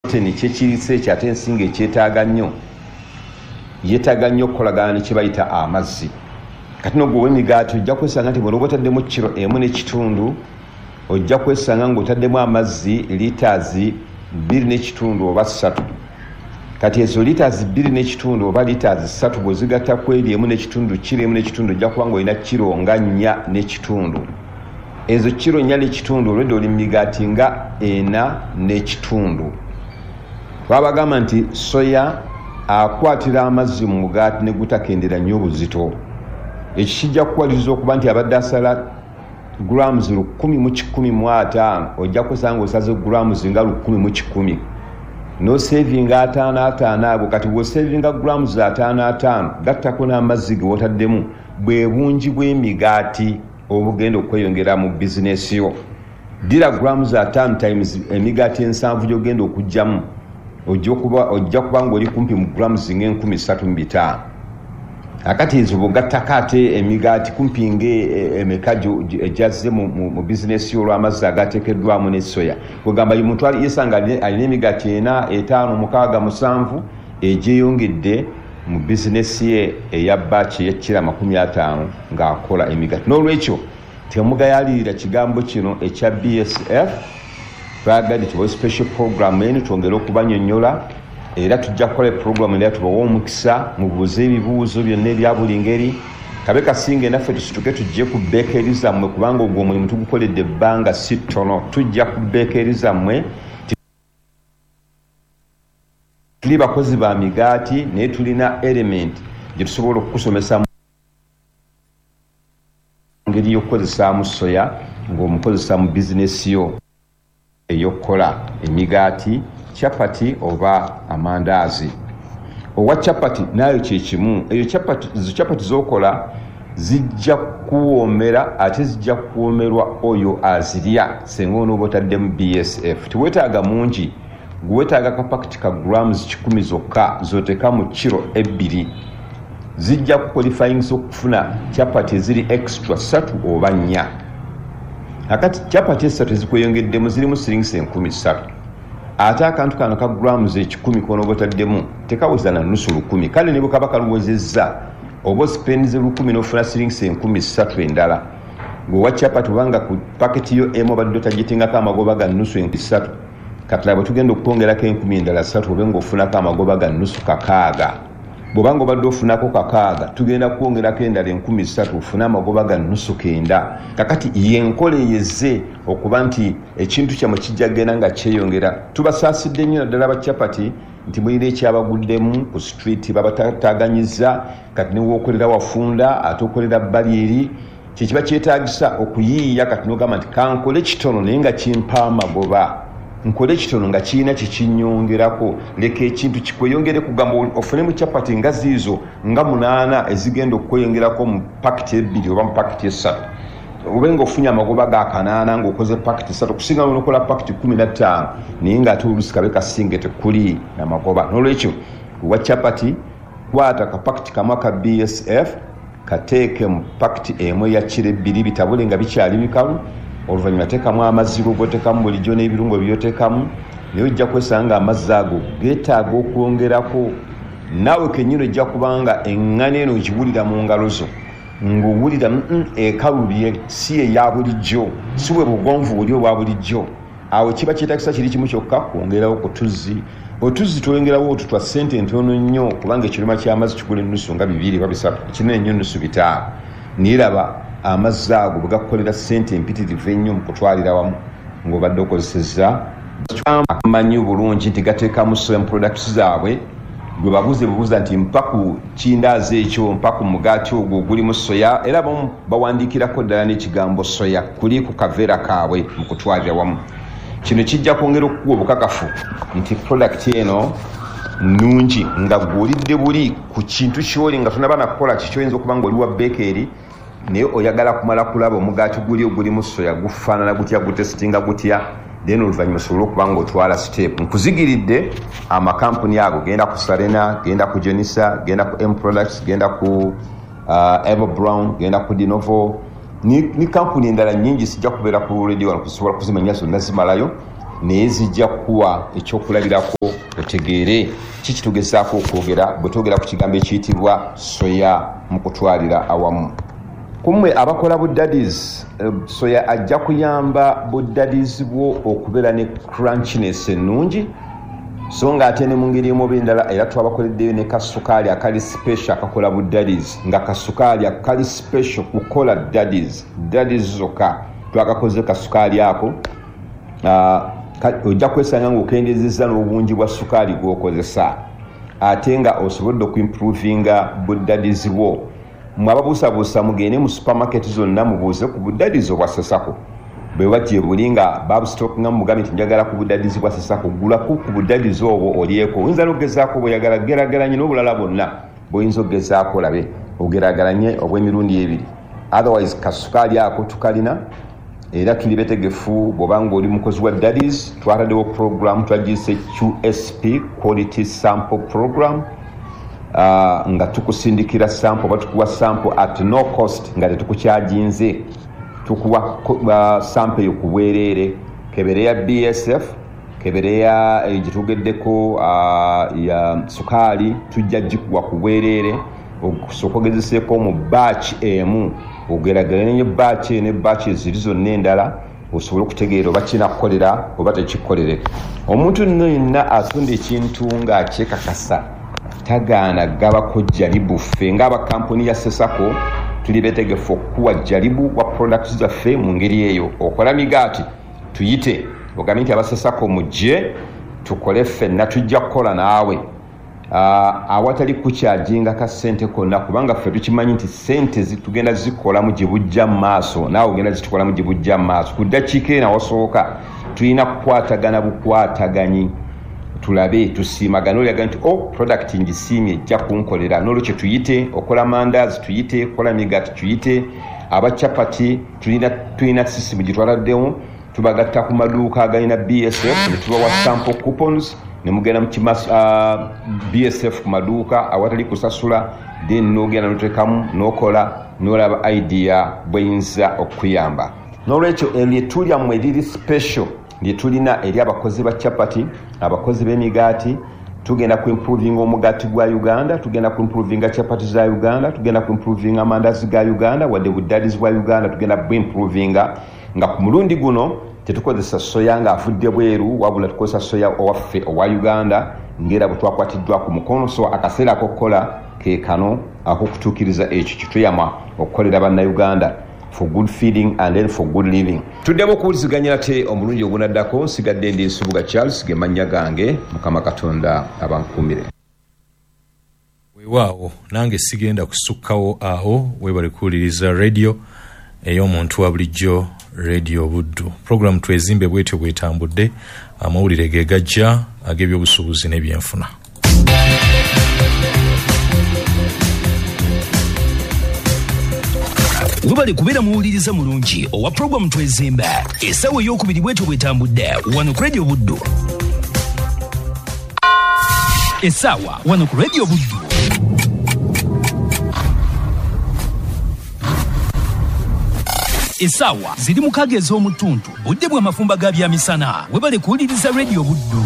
protein kyekirise kyate ensinga ekyetaaga nnyo yeetaaga nnyo okukolagana ne kye bayita amazzi. Kati nogwo w'emigaati ojja kwesanga nti bw'oba otaddemu kiro emu n'ekitundu ojja kwesanga ng'otaddemu amazzi litaazi 2.5 oba 3. Kati ezo litaazi 2.5 oba litaazi 3 bwe zigatta ku eri 1.5 kiro 1.5 ojja kuba ng'olina kiro nga 4.5. Ezo kiro 4.5 olwedde oli migaati nga 4.5. Twabagamba nti soya akwatira amazzi mu mugaati ne gutakendera nnyo obuzito. Ekyo kijja kukwaliriza okuba nti abadde asala grams 10,115 ojja kusanga osaze grams nga 10,110. No saving 5 abo kati wo saving grams 5 gattako n'amazzi ge wotaddemu bwe bungi bw'emigaati obugenda okweyongera mu business yo. Dira grams 5 times emigaati 7 gy'ogenda okujjamu ojja kuba ng'oli kumpi mu grams nga 13,500. Akati ezo bw'ogattako ate emigaati kumpi ng'emekajo ejazze mu business yo olw'amazzi agateekeddwamu ne soya. Kwegamba omuntu yesanga alina emigaati 4, 5, 6, 7 egyeyongedde mu business ye eya batch ey'ekira 50 ng'akola emigaati. N'olwekyo temugayalirira kigambo kino ekya BSF. Twagala tubawe special program eno twongere okubannyonnyola era tujja kukola program era tubawa omukisa mubuuze ebibuuzo byonna ebya buli ngeri. Kabe kasinge naffe tusituke tujje ku bakery zammwe kubanga ogwo omulimu tugukoledde ebbanga si ttono. Tujja ku bakery zammwe tuli bakozi ba migaati naye tulina element gye tusobola okukusomesa ngeri y'okukozesaamu soya ng'omukozesa mu bizinesi yo eyokukola emigaati, chapati oba amandaazi. Owa chapati nayo kyekimu. Eyo chapati z'okola zijja kuwoomera ate zijja kuwoomerwa oyo azirya senga onooba otaddemu BSF. Tiweetaaga mungi, gweetaaga kapakiti ka grams 10 zokka z'oteeka mu kiro 2. Zijja kuqualifyingisa okufuna chapati eziri extra 3 oba 4. Akati chapati 3 ezikweyongeddemu zirimu siringisi 13,000. Ate akantu kano ka grams 10 konooba otaddemu tekaweza na nusu 10,000. Kale ne bwe kaba kaluwezezza oba osipendize 10,000 n'ofuna siringisi 13,000 endala. Ng'owa chapati obanga ku paketi yo emu obadde otagitingako amagoba ga nusu 3,000. Kati bwe tugenda okwongerako 10,000 endala 3 obe ng'ofunako amagoba ga nusu 6,000. Bw'obanga obadde ofunako 6,000 tugenda kwongerako endala 3,000 ofune amagoba ga nusu 9. Kakati yenkola eyezze okuba nti ekintu kyammwe kijja kgenda nga kyeyongera. Tubasaasidde nnyo naddala abachapati nti mulina ekyabaguddemu ku street babataganyizza kati ne wookolera wafunda ate okolera bbali eri kyekiba kyetaagisa okuyiiya kati n'ogamba nti kankole kitono naye nga kimpa amagoba. Nkole kitono nga kiina kikinyongerako leka ekintu kikweyongere kugamba ofune mu chapati nga ziizo nga 8 ezigenda okweyongerako mu pakiti 2 oba mu pakiti 3. Obenga ofunye amagoba ga 8 ng'okoze pakiti 3 kusinga n'okola pakiti 15 naye ng'ate oluusi kabe kasinge tekuli n'amagoba. N'olwekyo wa chapati kwata kapakiti kamu ka BSF kateeke mu pakiti emu eya kiro 2 bitabule nga bikyali bikalu. Oluvannyuma teekamu amazzi g'oteekamu bulijjo n'ebirungo by'oteekamu naye ojja kwesanga amazzi ago geetaaga okwongerako. Naawe kennyini ojja kubanga eŋŋano eno ogiwulira mu ngalo zo ng'owulira ekalubye si eya bulijjo si bwe bugonvu buli obwa bulijjo. Awo kiba kyetaagisa kiri kimu kyokka kwongerawo ku tuzzi. Otuzzi tuyongerawo otutwa ssente ntono nnyo kubanga ekiruma ky'amazzi kigula ennusu nga 2 oba 3 ekinene nnyo nnusu 5. Naye raba amazzi ago bwe gakukolera ssente empitirivu ennyo mu kutwalira wamu ng'obadde okozesezza. Amanyi bulungi nti gateekamu soya products zaabwe gwe babuze bubuuza nti mpa ku kindaazi ekyo mpa ku mugaati ogwo ogulimu soya era abamu bawandiikirako ddala n'ekigambo soya kuli ku kaveera kaabwe mu kutwalira wamu. Kino kijja kwongera okukuwa obukakafu nti product eno nnungi nga gw'olidde buli ku kintu ky'oli nga tonaba nakukola kikyoyinza okuba ng'oli wa bakery naye oyagala kumala kulaba omugaati guli ogulimu soya gufaanana gutya gutesitinga gutya then oluvannyuma osobole okuba ng'otwala step. Nkuzigiridde amakampuni ago genda ku Sarena, genda ku Genisa, genda ku M Products, genda ku Ever Brown, genda ku Dinovo ni kampuni endala nnyingi sijja kubeera ku radio wano kusobola kuzimanya zonna zimalayo nezijja kuwa ekyokulabirako otegeere kikitugezaako okwogera bwe twogera ku kigambo ekiyitibwa soya mu kutwalira awamu. Kumwe abakola budadies, soya ajja kuyamba budadies bwo okubeera ne crunchiness ennungi, so nga ate ne mu ngeri emu endala era twabakoleddeyo ne kasukaali akali special akakola budadies, nga kasukaali akali special kukola daddies zokka twakakoze kasukaali ako. Ojja kwesanga ng'okendezezza n'obungi bwa sukaali gw'okozesa ate nga osobodde okuimprovinga budadies bwo. Mwababuusabuusa mugende mu supermarket zonna mubuuze ku budadies obwasasako. Bwe bajje buli nga babustock nga mugambe nti njagala ku budadies bwasasako, gulako ku budadies obwo olyeko. Oyinza n'ogezaako bw'oyagala geraageranye n'obulala bwonna bw'oyinza ogezaako olabe ogeraageranye obw'emirundi ebiri. Otherwise kasukaali ako tukalina era tuli betegefu bw'obanga oli mukozi wa daddies. Twataddewo program twagiyise QSP, Quality Sample Program, nga tukusindikira sample, batukuwa sample at no cost nga tetukukyajinze. Tukuwa sample yo kubwerere, kebere ya BSF, kebere ya gitugeddeko ya sukaali tujja gikuwa kubwerere okusokogezeseeko mu batch emu, ogerageranye batch ne batch ziri zonna endala osobola okutegeera oba kinakukolera oba tekikolere. Omuntu yenna atunda ekintu ng'akyekakasa tagaana gabako jalibu. Ffe ng'abakampuni ya Sesako tuli betegefu okuwa jalibu wa products zaffe mu ngeri eyo. Okola migaati tuyite ogambe nti abasesako mujje tukole ffenna tujja kukola naawe awatali kukyajinga ka ssente konna, kubanga ffe tukimanyi nti ssente zitugenda zikola mu gibujja mu maaso, naawe ogenda zitukola mu gibujja mu maaso. Ku ddakiika eno awasooka tulina kukwatagana bukwataganyi, tulabe tusiimagana olyaga nti product ngisiimye ejja kunkolera. N'olwekyo tuyite okola mandaazi, tuyite okola migaati, tuyite abacapati, tulina sisimu gye twaladdewo tubagatta ku maduuka agalina BSF ne tubawa sample coupons ne mugenda mu BSF ku maduuka awatali kusasula, then n'ogenda n'otekamu n'okola n'olaba idea bweyinza okuyamba. N'olwekyo eryetu lyammwe eriri special lye tulina eri abakozi ba chapati, abakozi b'emigaati, tugenda ku improving omugaati gwa Uganda, tugenda ku improving chapati za Uganda, tugenda ku improving amandazi ga Uganda, wadde budadies bwa Uganda tugenda ku improving nga ku mulundi guno tetukozesa soya nga afudde bweru, wabula tukozesa soya owaffe owa Uganda ngera bwe twakwatiddwa ku mukono. So akaseera ak'okukola ke kano ak'okutuukiriza ekyo kituyama okukolera bannayuganda for good feeding and then for good living. Tuddemu okuwuliziganya ate omulundi ogunaddako. Nsigadde ndi Nsubuga Charles, ge mannya gange. Mukama Katonda abankuumire. Weewaawo nange sigenda kusukkawo awo. Weebale kuwuliriza radio ey'omuntu wa bulijjo, Radio Buddu. Program twezimbe bwetyo bwetambudde, amawulire ge gajja ag'ebyobusuubuzi n'ebyenfuna. Webale kubeera muwuliriza mulungi owa program twezimbe, essaawa ey'okubiri bwetyo bwetambudde wano ku Radio Buddu. Essaawa wano ku Radio Buddu. Essaawa ziri mu kaga ez'omutuntu budde bw'amafumba ga byamisana. Webale kuwuliriza Radio Buddu.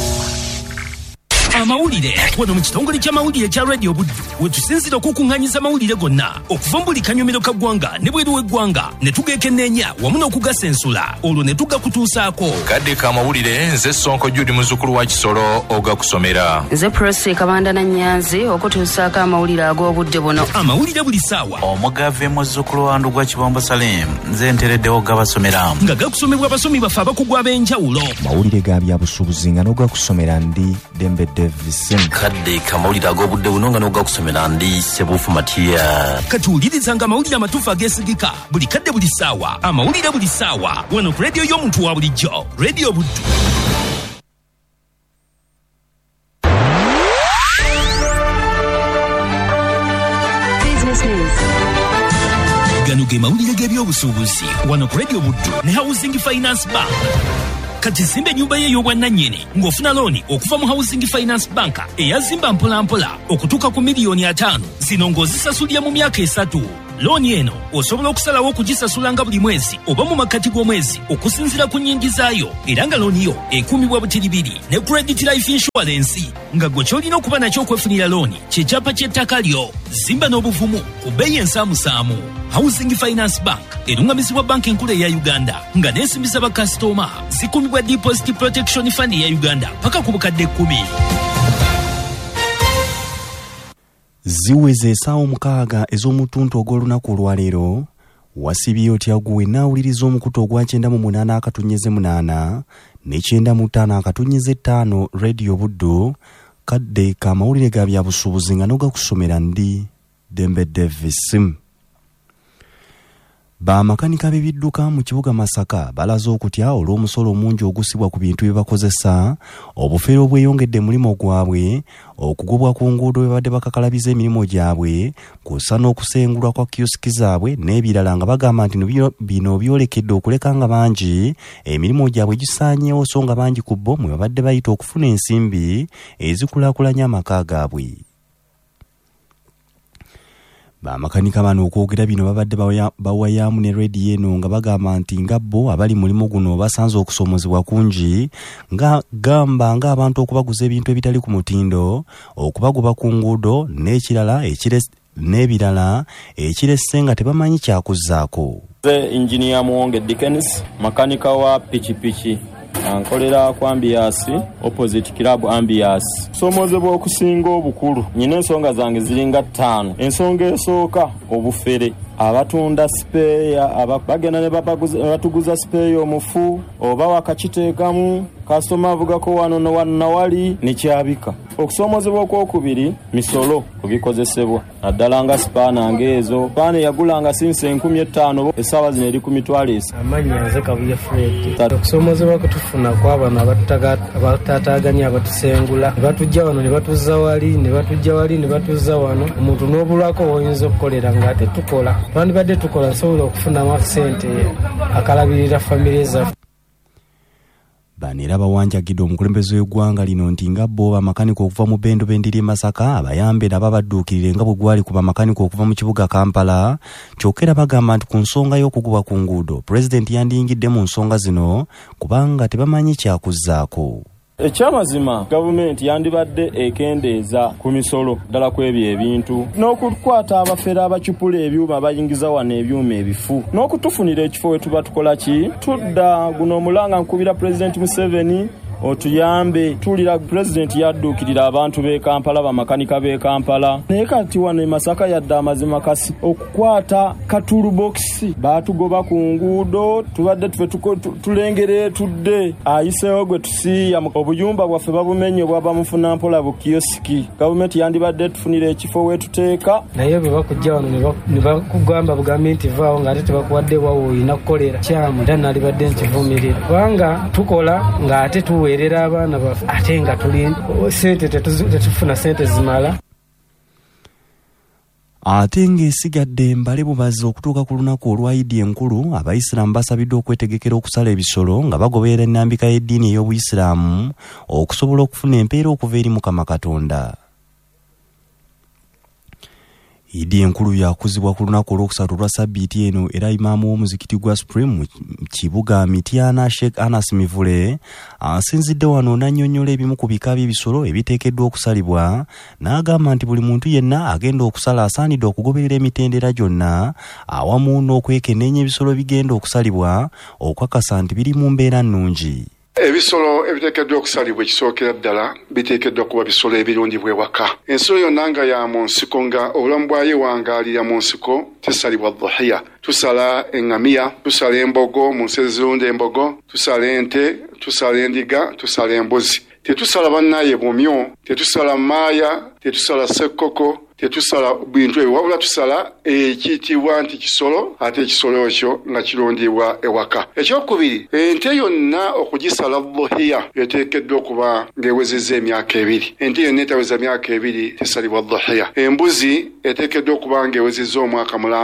Amawulire wano mu kitongole ky'amawulire kya Radio Buddu wetusinzira okukuŋŋanyiza amawulire gonna okuva mu buli kanyomero ka ggwanga ne bweru w'eggwanga ne tugeekenneenya wamu n'okugasensula olwo ne tugakutuusaako. Kadde ka amawulire, nze Sonko Judy muzzukulu wa Kisoro ogakusomera. Nze Prosi Kabanda na Nyanzi okutuusaako amawulire ag'obudde buno. Amawulire buli ssaawa. Omugave muzzukulu wa Ndugwa Kibombo Salim nze ntereddewo gabasomera. Nga gakusomebwa abasomi baffe abakugu ab'enjawulo. Mawulire ga byabusuubuzi nga n'ogakusomera ndi Dembe Davidson. Kadde kamawulire ag'obudde buno nga n'ogakusomera ndi Sebufu Matiya. Katuwulirizanga amawulire amatuufu ageesigika buli kadde buli ssaawa. Amawulire buli ssaawa wano ku radio y'omuntu wa bulijjo, Radio Buddu. Gano ge mawulire g'ebyobusuubuzi wano ku Radio Buddu ne Housing Finance Bank. Kati zimba ennyumba ye ey'obwannannyini ng'ofuna looni okuva mu Housing Finance Bank eyazimba mpolampola okutuuka ku $5,000,000 zino ng'ozisasulira mu myaka 3. looni eno osobola okusalawo okugisasula nga buli mwezi oba mu makkati g'omwezi okusinziira ku nnyingi zaayo, era nga looni yo ekuumibwa butiribiri ne Credit Life Insurance, nga gwe ky'olina okuba nakyo okwefunira looni kye kyapa ky'ettaka lyo. Zimba n'obuvumu ku bbeeyi ensaamusaamu. Housing Finance Bank erungamizibwa banka enkulu eya Uganda nga n'ensimbi z'abakasitoma zikuumibwa Deposit Protection Fund eya Uganda paka ku bukadde 10. Ziweze essaawa 6 ez'omutuntu ogw'olunaku olwaleero, wasibye otya gwe naawuliriza omukutu ogwa 98.8 ne 95.5 Radio Buddu, kadde ka mawulire ga byabusuubuzi nga n'ogakusomera ndi Dembe Davis. Bamakanika b'ebidduka mu kibuga Masaka balaze okutya olw'omusolo omungi ogusibwa ku bintu bye bakozesa, obufere obweyongedde mulimu gwabwe, okugobwa ku nguudo bwe badde bakakalabiza emirimu gyabwe, kw'ossa n'okusengulwa kwa kiosiki zaabwe n'ebirala, nga bagamba nti bino byolekedde okuleka nga bangi emirimu gyabwe gisaanyeewo, so nga bangi ku bo mwe babadde bayita okufuna ensimbi ezikulaakulanya amaka gaabwe. Bamakanika bano okwogera bino babadde bawayaamu ne rediyo eno nga bagamba nti nga bo abali mulimu guno basanze okusoomozebwa kungi, nga gamba ng'abantu okubaguza ebintu ebitali ku mutindo, okubagoba ku nguudo n'ebirala ekiresse nga tebamanyi kyakuzzaako. Engineer Muwonge Dickens, makanika wa pikipiki, ankolera ku Ambiasi opposite Club Ambiasi. Soomozebwa okusinga obukulu. Nyina ensonga zange ziringa 5. Ensonga esooka obufere. Abatunda speya bagenda ne batuguza speya omufu oba wakakiteekamu kasitoma avugako wano nawali nekyabika. Okusoomozebwa okwokubiri misolo kubikozesebwa naddala nga sipaana ngeezo. Sipaana yagulanga sinsi 15,000 essaawa zino eri ku mitwalo esa. Amanya nze Kabuye Fred. Okusoomozebwa kutufuna kw'abano abatataaganya abatusengula, ne batujja wano ne batuzza wali ne batujja wali ne batuzza wano. Omuntu n'obulwako woyinza okukolera ng'ate tukola. Twandibadde tukola nsobola okufunamu ssente akalabirira famire zaffe. Bano era bawanjagidde omukulembeze w'eggwanga lino nti nga bo bamakanika okuva mu Bendo Bendiri Masaka abayambe nabo badduukirire nga bwe gwali ku bamakanika okuva mu kibuga Kampala. Kyokka era bagamba nti ku nsonga y'okugubwa ku nguudo pulezidenti yandiyingidde mu nsonga zino kubanga tebamanyi kyakuzzaako. Ekyamazima gavumenti yandibadde ekendeeza ku misolo ddala kw'ebyo ebintu n'okukwata abafere abacupula ebyuma bayingiza wano ebyuma ebifu n'okutufunira ekifo we tuba tukola ki tudda guno omulanga nkubira Pulezidenti Museveni otuyambe tulira Pulezidenti yadduukirira abantu b'e Kampala, bamakanika b'e Kampala. Naye kati wano e Masaka yadde amazima kasi okukwata katulubokisi baatugoba ku nguudo tubadde tufe tulengere tudde ayiseewo gwe tusiiya obuyumba bwaffe babumenye bwaba mufuna mpola bukiosiki. Gavumenti yandibadde tufunira ekifo wetuteeka. Naye bwe bakujja wano ne bakugamba bugambi nti vaawo ng'ate tebakuwadde wawo olina kukolera kyamu era nalibadde nkivumirira kubanga tukola ng'ate tuweerera abaana baffe ate nga tuli sente tetufuna sente zimala. Ate ng'esigadde mbale bubazi okutuuka ku lunaku olwa Idi enkulu, Abayisiraamu basabiddwa okwetegekera okusala ebisolo nga bagoberera ennambika y'eddiini ey'Obuyisiraamu okusobola okufuna empeera okuva eri Mukama Katonda. Idi enkulu yakuzibwa ku lunaku olwokusatu lwa Sabbiiti eno era imaamu w'omuzikiti gwa Supreme mu kibuga Mityana Sheikh Anas Mivule asinzidde wano n'annyonnyola ebimu ku bika by'ebisolo ebiteekeddwa okusalibwa n'agamba nti buli muntu yenna agenda okusala asaanidde okugoberera emitendera gyonna awamu n'okwekenneenya ebisolo bigenda okusalibwa okukakasa nti biri mu mbeera nnungi. Ebisolo ebiteekeddwa okusalibwa ekisookera ddala biteekeddwa kuba bisolo ebirundibwa ewaka. Ensolo yonna nga ya mu nsiko nga obulamu bwayo wangaalira mu nsiko tesalibwa dhuhiya. Tusala eŋŋamiya, tusala embogo mu nsi ezirunda embogo, tusala ente, tusala endiga, tusala embuzi. Tetusala bannaaye bumyo, tetusala maaya, tetusala sekkoko, tetusala bintu ebyo wabula tusala ekiyitibwa nti kisolo ate ekisolo ekyo nga kirundibwa ewaka. Ekyokubiri, ente yonna okugisala dhuhiya eteekeddwa okuba ng'ewezezza emyaka 2. Ente yonna etaweza myaka 2 tesalibwa dhuhiya. Embuzi eteekeddwa okuba ng'ewezezza omwaka mulamba.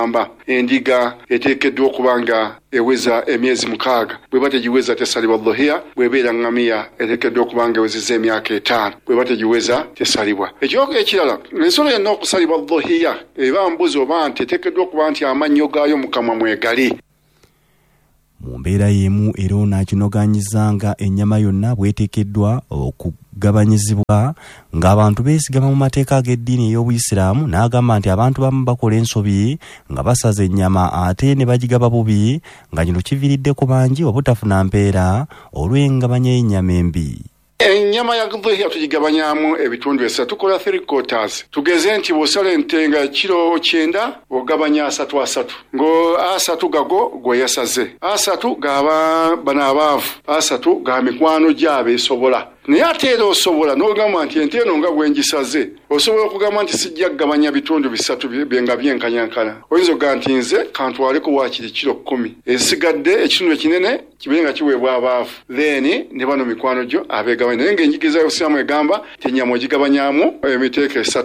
endiga eteekeddwa okubanga eweza emyezi 6 bweba tegiweza tesalibwa dhuhiya, bwebeera ngamiya eteekeddwa okubanga ewezezza emyaka 5 bweba tegiweza tesalibwa. Ekirala ensolo yenna okusalibwa dhuhiya eba mbuzi oba nti eteekeddwa okuba nti amannyo gaayo mukamwa mwegali. Mu mbeera y'emu era onaakinoganyizanga ennyama yonna bweteekeddwa okugabanyizibwa ng'abantu beesigama mu mateeka ag'eddiini ey'Obuyisiraamu, n'agamba nti abantu bamu bakola ensobi nga basaza ennyama ate ne bagigaba bubi, nga kino kiviiridde ku bangi obutafuna mpeera olw'engabanya y'ennyama embi. Ennyama ya dhuhiya tugigabanyamu ebitundu 3, tukola 3/4. Tugeze nti bw'osala ente nga kiro 9 ogabanya 3/3. Ngo 3 gago gwe yasaze, 3 gaba bana abaavu, 3 ga mikwano gy'abe esobola. Naye ate era osobola n'ogamba nti ente eno nga bwengisaze, osobola okugamba nti sijja kugabanya bitundu 3 byenga byenkanyankana. Oyinza okuga nti nze kantwaleko waakiri kiro 10, esigadde ekitundu ekinene kibe nga kiweebwa abaavu, then ne bano mikwano gyo abeegabanya. Naye ng'enjigiriza y'Obusiraamu egamba ti ennyama ogigabanyamu emiteeko 3.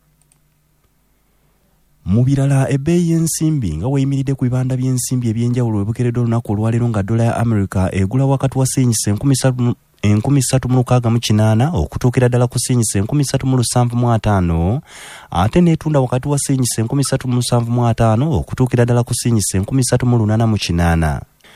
Mu birala ebbeeyi y'ensimbi nga weyimiridde ku bibanda by'ensimbi ebyenjawulo webukeredde olunaku olwaleero nga dola ya America egula wakati wa senyisa 1368 okutuukira ddala ku senyisa 1375 ate neetunda wakati wa senyisa 1375 okutuukira ddala ku senyisa 1388.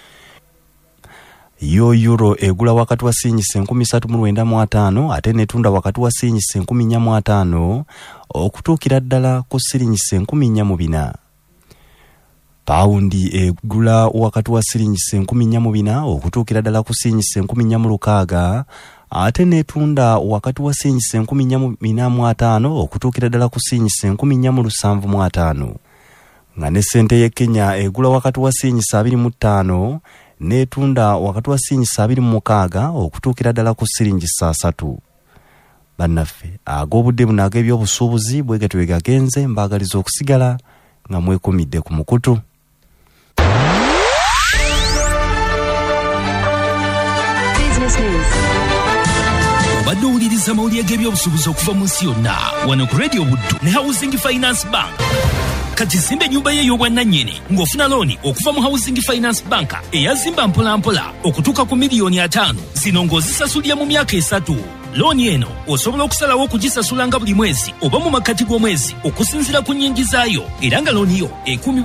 Yo euro egula wakati wa senyisa 1395 ate neetunda wakati wa senyisa 1405 okutuukira ddala ku senyisa 1404. Paundi egula wakati wa senyisa 1404 okutuukira ddala ku senyisa 1406 ate neetunda wakati wa senyisa 1405 okutuukira ddala ku senyisa 1475. Nga ne ssente y'e Kenya egula wakati wa senyisa 25 neetunda wakati wa senyisa 26 okutuukira ddala ku senyisa 3. Bannaffe ag'obudde buno ag'ebyobusuubuzi bwegatyo wegagenze, mbaagaliza okusigala nga mwekumidde ku mukutu. Obadde owuliriza amawulire g'ebyobusuubuzi okuva mu nsi yonna wano ku Radio Buddu ne Housing Finance Bank. Kati zimba ennyumba ye ey'obwannannyini ng'ofuna looni okuva mu Housing Finance Bank eyazimba mpolampola okutuuka ku miliyoni 5, zino ng'ozisasulira mu myaka 3. Looni eno osobola okusalawo okugisasula nga buli mwezi oba mu makkati g'omwezi okusinziira ku nnyingi zaayo, era nga looni yo ekuumibwa